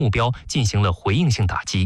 目标进行了回应性打击。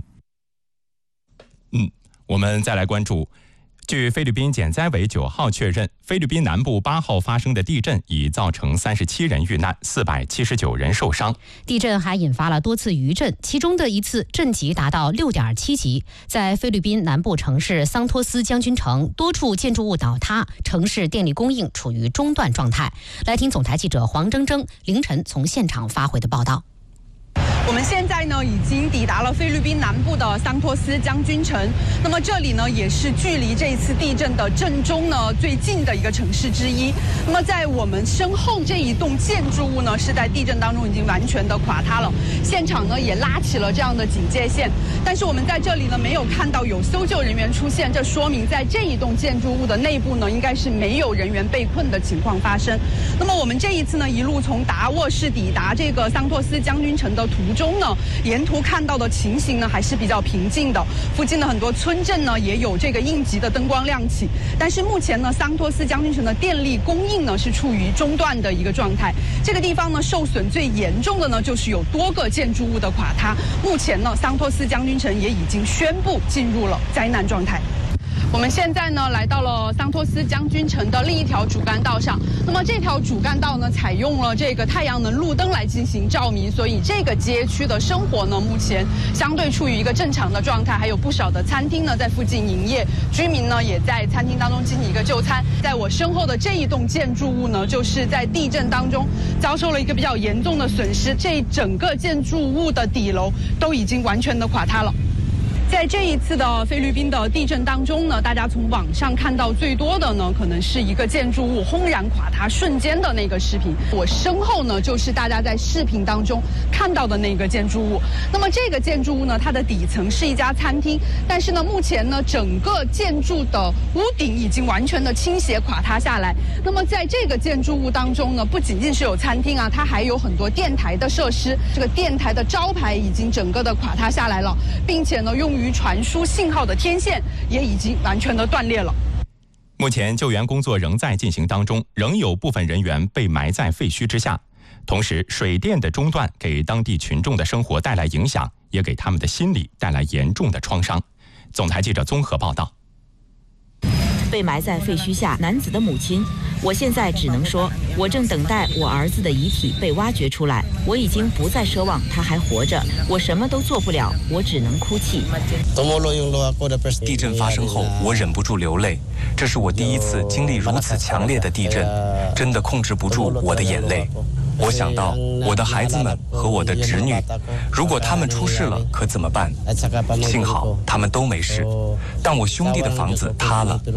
我们再来关注。据菲律宾减灾委9号确认，菲律宾南部8号发生的地震已造成37人遇难，479人受伤。 地震还引发了多次余震，其中的一次震级达到6.7级，在菲律宾南部城市桑托斯将军城，多处建筑物倒塌，城市电力供应处于中断状态。来听总台记者黄铮铮凌晨从现场发回的报道。 我们现在呢已经抵达了菲律宾南部的桑托斯将军城，那么这里呢也是距离这一次地震的震中呢最近的一个城市之一。那么在我们身后这一栋建筑物呢是在地震当中已经完全的垮塌了，现场呢也拉起了这样的警戒线，但是我们在这里呢没有看到有搜救人员出现，这说明在这一栋建筑物的内部呢应该是没有人员被困的情况发生。那么我们这一次呢一路从达沃市抵达这个桑托斯将军城的途中呢，沿途看到的情形呢还是比较平静的，附近的很多村镇呢也有这个应急的灯光亮起，但是目前呢桑托斯将军城的电力供应呢是处于中断的一个状态。这个地方呢受损最严重的呢就是有多个建筑物的垮塌，目前呢桑托斯将军城也已经宣布进入了灾难状态。我们现在呢来到了桑托斯将军城的另一条主干道上，那么这条主干道呢采用了这个太阳能路灯来进行照明，所以这个街区的生活呢目前相对处于一个正常的状态，还有不少的餐厅呢在附近营业，居民呢也在餐厅当中进行一个就餐。在我身后的这一栋建筑物呢就是在地震当中遭受了一个比较严重的损失，这整个建筑物的底楼都已经完全的垮塌了。在这一次的菲律宾的地震当中呢，大家从网上看到最多的呢，可能是一个建筑物轰然垮塌瞬间的那个视频。我身后呢，就是大家在视频当中看到的那个建筑物。那么这个建筑物呢，它的底层是一家餐厅，但是呢，目前呢，整个建筑的屋顶已经完全的倾斜垮塌下来。那么在这个建筑物当中呢，不仅仅是有餐厅啊，它还有很多电台的设施。这个电台的招牌已经整个的垮塌下来了，并且呢，用于传输信号的天线也已经完全的断裂了。 目前救援工作仍在进行当中，仍有部分人员被埋在废墟之下。同时，水电的中断给当地群众的生活带来影响，也给他们的心理带来严重的创伤。总台记者综合报道。 被埋在废墟下男子的母亲，我现在只能说，我正等待我儿子的遗体被挖掘出来，我已经不再奢望他还活着，我什么都做不了，我只能哭泣。 地震发生后，我忍不住流泪，这是我第一次经历如此强烈的地震，真的控制不住我的眼泪。我想到我的孩子们和我的侄女，如果他们出事了可怎么办？幸好他们都没事，但我兄弟的房子塌了。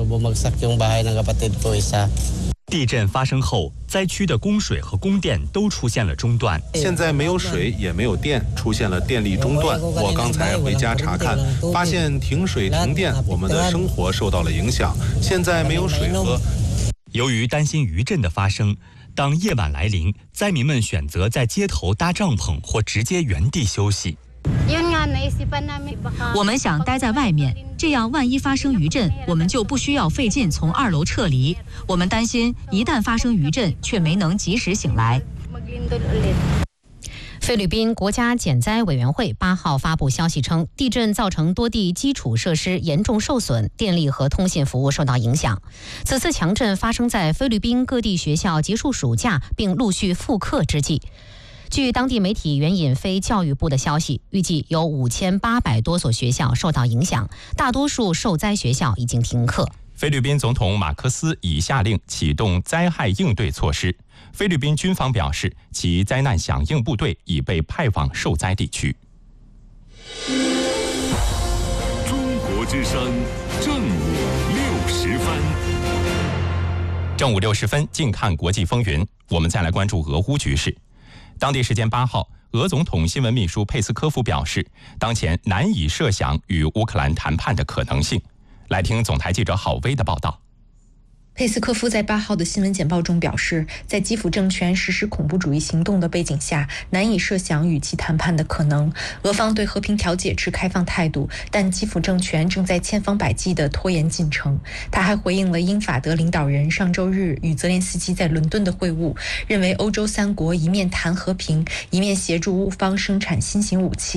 地震发生后，灾区的供水和供电都出现了中断。 现在没有水也没有电，出现了电力中断。我刚才回家查看，发现停水停电，我们的生活受到了影响。现在没有水喝。 由于担心余震的发生，当夜晚来临，灾民们选择在街头搭帐篷或直接原地休息。 我们想待在外面，这样万一发生余震，我们就不需要费劲从2楼撤离。我们担心一旦发生余震，却没能及时醒来。菲律宾国家减灾委员会8号发布消息称，地震造成多地基础设施严重受损，电力和通信服务受到影响。此次强震发生在菲律宾各地学校结束暑假并陆续复课之际。据当地媒体援引非教育部的消息，预计有5800多所学校受到影响，大多数受灾学校已经停课。 菲律宾总统马克思已下令启动灾害应对措施。菲律宾军方表示，其灾难响应部队已被派往受灾地区。 中国之声正午60分。 正午60分，近看国际风云。我们再来关注俄乌局势。当地时间8号，俄总统新闻秘书佩斯科夫表示，当前难以设想与乌克兰谈判的可能性。来听总台记者郝薇的报道。 佩斯科夫在8号的新闻简报中表示，在基辅政权实施恐怖主义行动的背景下，难以设想与其谈判的可能。俄方对和平调解持开放态度，但基辅政权正在千方百计地拖延进程。他还回应了英法德领导人上周日与泽连斯基在伦敦的会晤，认为欧洲3国一面谈和平，一面协助乌方生产新型武器。